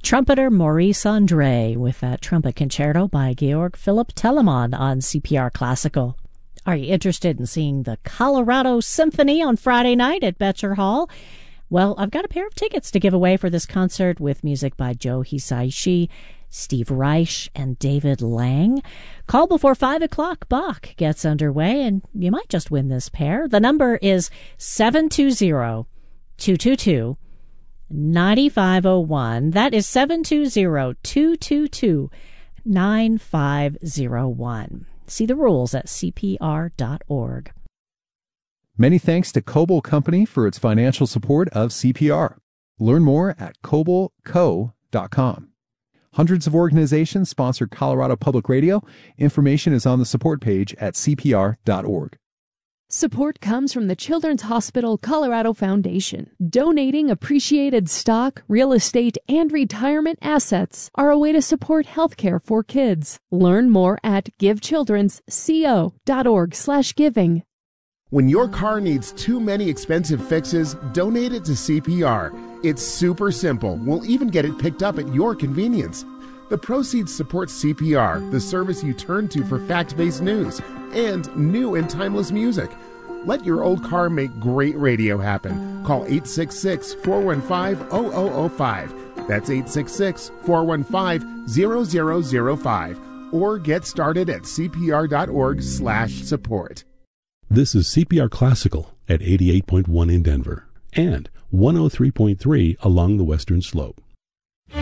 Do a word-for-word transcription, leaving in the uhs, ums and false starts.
trumpeter Maurice Andre with that trumpet concerto by Georg Philipp Telemann on C P R Classical. Are you interested in seeing the Colorado Symphony on Friday night at Betcher Hall? Well, I've got a pair of tickets to give away for this concert with music by Joe Hisaishi, Steve Reich, and David Lang. Call before five o'clock. Bach gets underway, and you might just win this pair. The number is seven two zero, two two two, nine five zero one. That is seven two zero, two two two, nine five zero one. See the rules at C P R dot org. Many thanks to Coble Company for its financial support of C P R. Learn more at coble co dot com. Hundreds of organizations sponsor Colorado Public Radio. Information is on the support page at C P R dot org. Support comes from the Children's Hospital Colorado Foundation. Donating appreciated stock, real estate, and retirement assets are a way to support healthcare for kids. Learn more at give children's co dot org slash giving. When your car needs too many expensive fixes, donate it to C P R. It's super simple. We'll even get it picked up at your convenience. The proceeds support C P R, the service you turn to for fact-based news and new and timeless music. Let your old car make great radio happen. Call eight six six, four one five, zero zero zero five. That's eight six six, four one five, zero zero zero five. Or get started at C P R dot org slash support. This is C P R Classical at eighty-eight point one in Denver and one oh three point three along the Western Slope.